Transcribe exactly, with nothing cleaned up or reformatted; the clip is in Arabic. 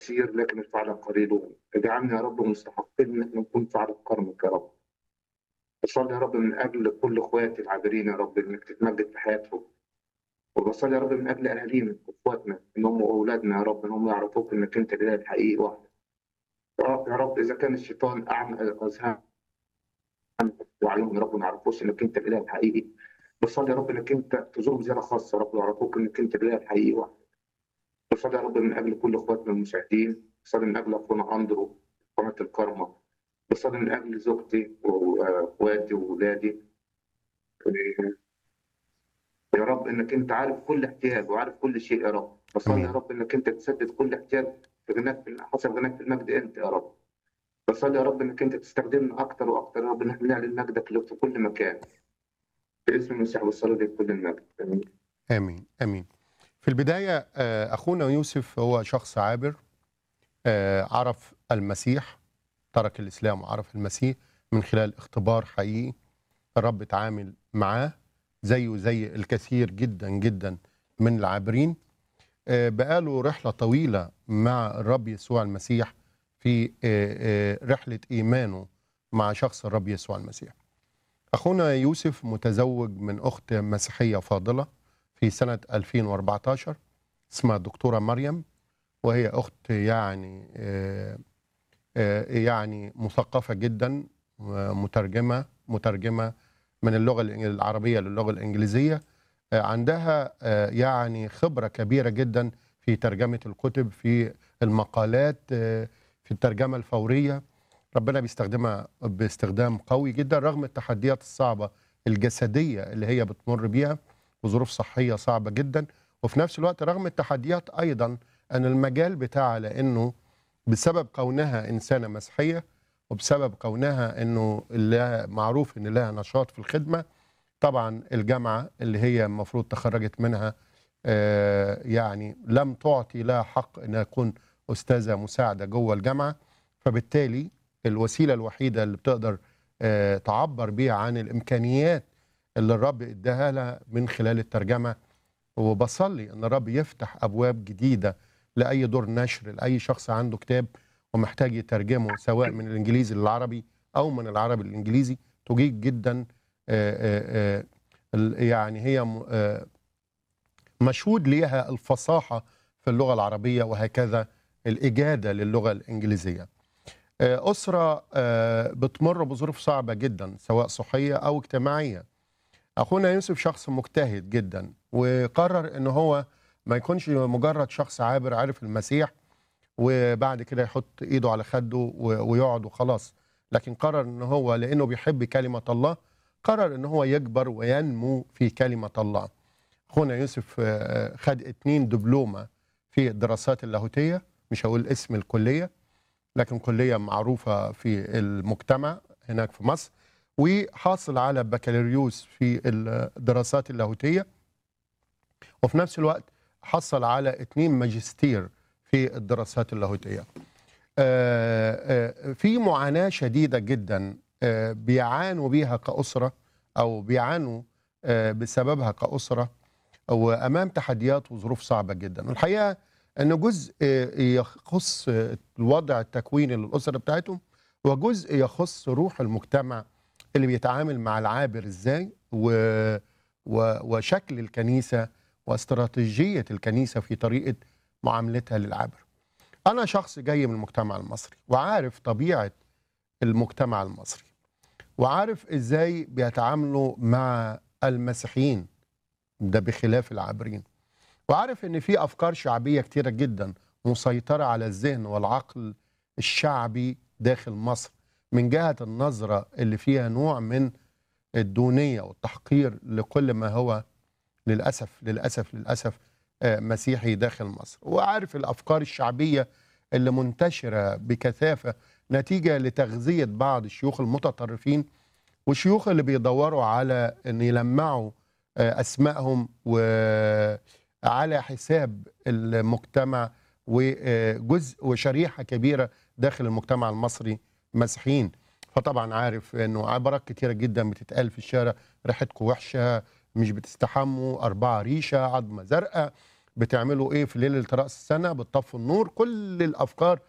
كثير لكن الفعل قليلون. اجعلنا يا رب مستحقين ان احنا نكون فعل كرمك يا رب. بصلي يا رب من اجل كل اخواتي العابرين يا رب انك تتمجد في حياتهم. وبصلي يا رب من اجل اهالينا واخواتنا ان هم واولادنا يا رب ان هم يعرفوك انك انت الاله الحقيقي وحدك. يا رب اذا كان الشيطان اعمى اذهان وعيهم يا رب ما يعرفوش انك انت الاله الحقيقي. بصلي يا رب انك انت تزورهم زياره خاصه يا رب ويعرفوك انك انت الاله الحقيقي وحدك. بصلي يا رب من اجل كل اخواتنا المساعدين. بصلي من اجل اخونا اندرو قناه الكرمه. بصلي من اجل زوجتي واخواتي واولادي. يا رب انك انت عارف كل احتياج وعارف كل شيء يا رب. بصلي يا امين. رب انك انت تسدد كل احتياج في غناك في حسب غناك في المجد انت يا رب. بصلي يا رب انك انت تستخدمنا اكتر واكتر يا رب ان احنا نعلن مجدك في كل مكان. باسم المسيح والصلاه لك كل المجد امين. امين امين. في البدايه آه، اخونا يوسف هو شخص عابر، آه، عرف المسيح، ترك الاسلام وعرف المسيح من خلال اختبار حقيقي. الرب اتعامل معاه زيه زي الكثير جدا جدا من العابرين. آه، بقاله رحله طويله مع الرب يسوع المسيح في آه، آه، رحله ايمانه مع شخص الرب يسوع المسيح. أخونا يوسف متزوج من أخت مسيحية فاضلة في سنة ألفين وأربعتاشر، اسمها الدكتورة مريم، وهي أخت يعني آه، آه، يعني مثقفة جدا، مترجمة مترجمة من اللغة العربية للغة الإنجليزية. آه، عندها آه، يعني خبرة كبيرة جدا في ترجمة الكتب، في المقالات، آه، في الترجمة الفورية. ربنا بيستخدمها باستخدام قوي جدا رغم التحديات الصعبة الجسدية اللي هي بتمر بيها وظروف صحية صعبة جدا. وفي نفس الوقت رغم التحديات أيضا أن المجال بتاعها، لأنه بسبب كونها إنسانة مسيحية وبسبب كونها أنه لها معروف أن لها نشاط في الخدمة. طبعا الجامعة اللي هي المفروض تخرجت منها آه، يعني لم تعطي لها حق أن تكون أستاذة مساعدة جوه الجامعة، فبالتالي الوسيلة الوحيدة اللي بتقدر آه، تعبر بيها عن الإمكانيات اللي الرب اداها لها من خلال الترجمة. وبصلي ان الرب يفتح ابواب جديده لاي دور نشر، لاي شخص عنده كتاب ومحتاج يترجمه سواء من الانجليزي للعربي او من العربي للانجليزي. تجيد جدا. آه، آه، آه، ال- يعني هي م- آه، مشهود ليها الفصاحه في اللغه العربيه، وهكذا الاجاده للغه الانجليزيه. آه، اسره آه، بتمر بظروف صعبه جدا سواء صحيه او اجتماعيه. اخونا يوسف شخص مجتهد جدا، وقرر ان هو ما يكونش مجرد شخص عابر عارف المسيح وبعد كده يحط ايده على خده و- ويقعد وخلاص. لكن قرر ان هو لانه بيحب كلمة الله قرر ان هو يكبر وينمو في كلمة الله. اخونا يوسف آه، خد اتنين دبلومة في الدراسات اللاهوتية، مش هقول اسم الكلية لكن كلية معروفة في المجتمع هناك في مصر، وحاصل على بكالوريوس في الدراسات اللاهوتية، وفي نفس الوقت حصل على اتنين ماجستير في الدراسات اللاهوتية. آه، آه، في معاناة شديدة جدا آه، بيعانوا بيها كأسرة، أو بيعانوا آه، بسببها كأسرة، وأمام تحديات وظروف صعبة جدا. والحقيقة أن جزء يخص الوضع التكويني للأسرة بتاعتهم، وجزء يخص روح المجتمع اللي بيتعامل مع العابر إزاي، و... و... وشكل الكنيسة واستراتيجية الكنيسة في طريقة معاملتها للعابر. أنا شخص جاي من المجتمع المصري وعارف طبيعة المجتمع المصري، وعارف إزاي بيتعاملوا مع المسيحيين، ده بخلاف العابرين. وعارف ان في افكار شعبيه كتيره جدا مسيطره على الذهن والعقل الشعبي داخل مصر، من جهه النظره اللي فيها نوع من الدونيه والتحقير لكل ما هو للاسف للاسف للاسف آه، مسيحي داخل مصر. وعارف الافكار الشعبيه اللي منتشره بكثافه نتيجه لتغذيه بعض الشيوخ المتطرفين، والشيوخ اللي بيدوروا على ان يلمعوا آه، اسمائهم وعلى حساب المجتمع، وجزء وشريحه كبيره داخل المجتمع المصري مسيحيين. فطبعا عارف انه عبارات كتيره جدا بتتقال في الشارع: ريحتكم وحشه، مش بتستحموا، اربعه ريشه، عظمه زرقاء. بتعملوا ايه في ليله راس السنه، بتطفوا النور، كل الافكار